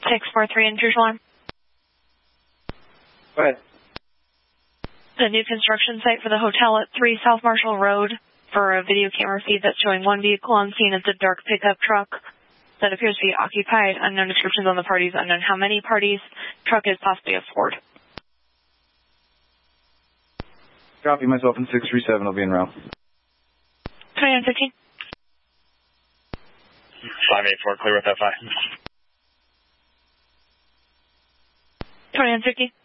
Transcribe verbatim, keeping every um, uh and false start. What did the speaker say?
six four three, intrusion alarm. Go ahead. The new construction site for the hotel at three South Marshall Road for a video camera feed that's showing one vehicle on scene. It's a dark pickup truck that appears to be occupied. Unknown descriptions on the parties, unknown how many parties. Truck is possibly a Ford. Copy, myself in six three seven. I'll be en route. twenty-nine fifteen. five eight four, clear with F I. twenty-nine fifty.